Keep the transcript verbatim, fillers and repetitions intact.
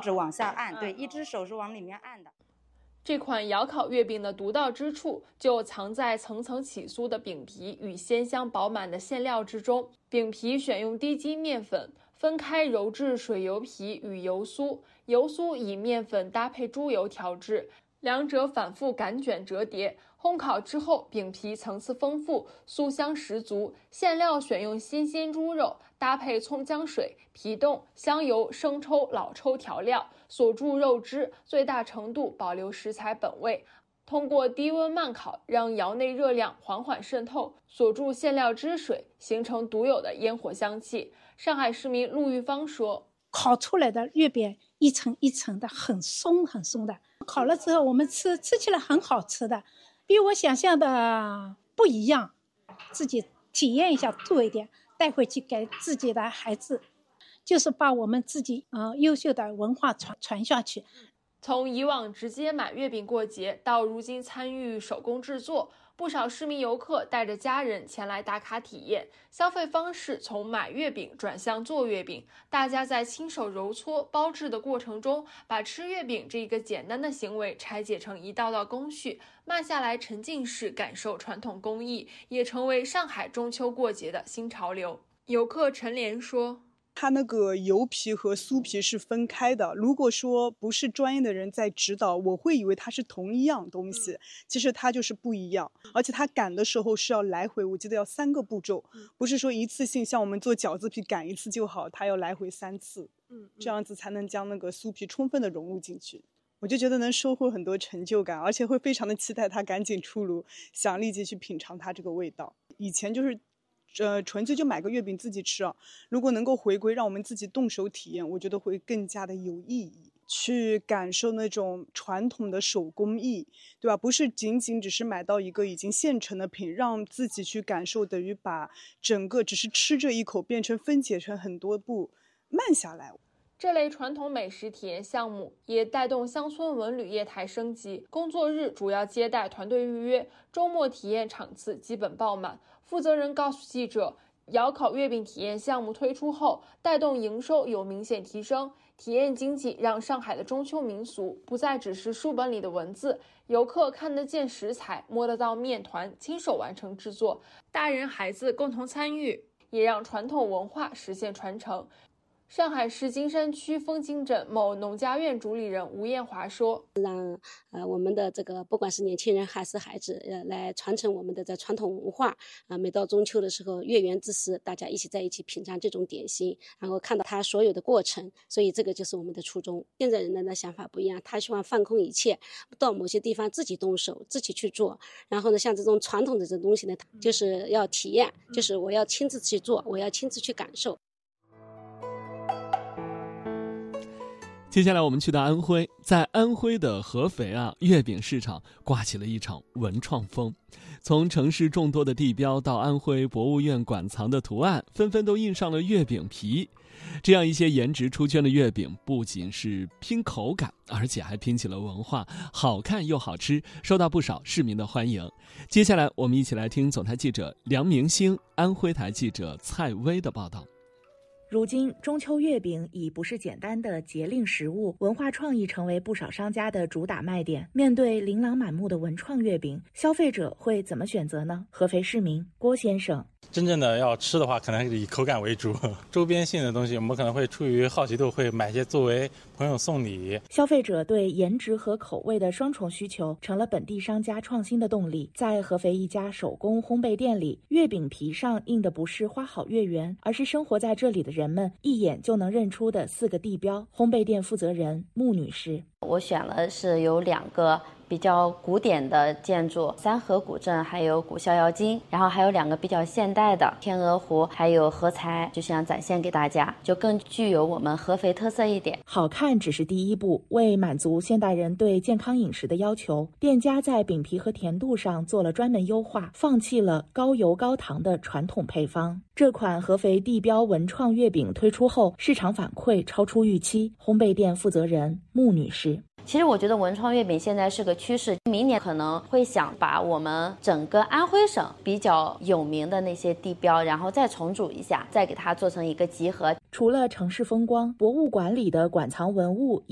指往下按，对，一只手是往里面按的。 这款窑烤月饼的独到之处就藏在层层起酥的饼皮与鲜香饱满的馅料之中。饼皮选用低筋面粉，分开揉制水油皮与油酥，油酥以面粉搭配猪油调制，两者反复擀卷折叠。烘烤之后，饼皮层次丰富，酥香十足。馅料选用新鲜猪肉，搭配葱姜水、皮冻、香油、生抽、老抽调料，锁住肉汁，最大程度保留食材本味。通过低温慢烤，让窑内热量缓缓渗透，锁住馅料汁水，形成独有的烟火香气。上海市民陆玉芳说：“ 烤出来的月饼一层一层的，很松很松的，烤了之后我们吃吃起来很好吃的。”比我想象的不一样，自己体验一下做一点带回去给自己的孩子，就是把我们自己呃优秀的文化传传下去。 从以往直接买月饼过节到如今参与手工制作，不少市民游客带着家人前来打卡体验，消费方式从买月饼转向做月饼。大家在亲手揉搓包制的过程中，把吃月饼这个简单的行为拆解成一道道工序，慢下来沉浸式感受传统工艺，也成为上海中秋过节的新潮流。游客陈莲说：“ 它那个油皮和酥皮是分开的，如果说不是专业的人在指导，我会以为它是同一样东西，其实它就是不一样。而且它擀的时候是要来回，我记得要三个步骤，不是说一次性像我们做饺子皮擀一次就好，它要来回三次，这样子才能将那个酥皮充分的融入进去。我就觉得能收获很多成就感，而且会非常的期待它赶紧出炉，想立即去品尝它这个味道。以前就是呃，纯粹就买个月饼自己吃啊。如果能够回归，让我们自己动手体验，我觉得会更加的有意义，去感受那种传统的手工艺，对吧？不是仅仅只是买到一个已经现成的品，让自己去感受，等于把整个只是吃这一口变成分解成很多步，慢下来。 这类传统美食体验项目也带动乡村文旅业态升级，工作日主要接待团队预约，周末体验场次基本爆满。负责人告诉记者，窑烤月饼体验项目推出后，带动营收有明显提升。体验经济让上海的中秋民俗不再只是书本里的文字，游客看得见食材，摸得到面团，亲手完成制作，大人孩子共同参与，也让传统文化实现传承。上海市金山区枫泾镇某农家院主理人吴艳华说：“ 让呃我们的这个不管是年轻人还是孩子，呃来传承我们的这传统文化。啊、呃，每到中秋的时候，月圆之时，大家一起在一起品尝这种点心，然后看到它所有的过程，所以这个就是我们的初衷。现在人的想法不一样，他希望放空一切，到某些地方自己动手，自己去做。然后呢，像这种传统的这东西呢，就是要体验，就是我要亲自去做，我要亲自去感受。” 接下来我们去到安徽，在安徽的合肥啊，月饼市场刮起了一场文创风。从城市众多的地标到安徽博物院馆藏的图案，纷纷都印上了月饼皮。这样一些颜值出圈的月饼，不仅是拼口感，而且还拼起了文化，好看又好吃，受到不少市民的欢迎。接下来我们一起来听总台记者梁明星、安徽台记者蔡薇的报道。 如今，中秋月饼已不是简单的节令食物，文化创意成为不少商家的主打卖点。面对琳琅满目的文创月饼，消费者会怎么选择呢？合肥市民郭先生： 真正的要吃的话，可能还是以口感为主。周边性的东西，我们可能会出于好奇度，会买些作为朋友送礼。 消费者对颜值和口味的双重需求，成了本地商家创新的动力。在合肥一家手工烘焙店里，月饼皮上印的不是花好月圆，而是生活在这里的人们一眼就能认出的四个地标。烘焙店负责人穆女士： 我选了是有两个比较古典的建筑，三河古镇还有古逍遥津，然后还有两个比较现代的天鹅湖还有合财，就想展现给大家，就更具有我们合肥特色一点。 好看只是第一步，为满足现代人对健康饮食的要求，店家在饼皮和甜度上做了专门优化，放弃了高油高糖的传统配方。这款合肥地标文创月饼推出后，市场反馈超出预期。烘焙店负责人穆女士： 其实我觉得文创月饼现在是个趋势，明年可能会想把我们整个安徽省比较有名的那些地标，然后再重组一下，再给它做成一个集合。 除了城市风光，博物馆里的馆藏文物